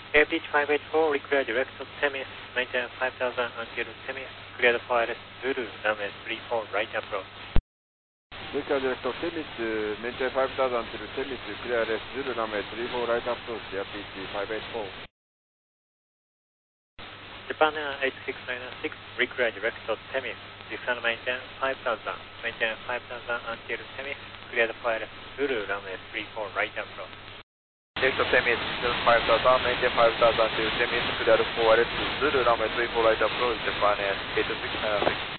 Pitch 584, require direct to Temis, maintain 5000 until Temis, clear the fire, Zulu, runway 34, right approach. Require direct to Temis, maintain 5000 until Temis, clear the Zulu, runway 34, right approach, pitch 584. Japan Air 86996, require direct to Temis, descend maintain 5000 until Temis, clear the fire, Zulu, runway 34, right approach. Direct to Temis, 5000, maintain 5000 until Temis, clear the forward to Zulu, runway 34, right approach, Japan Air 86996.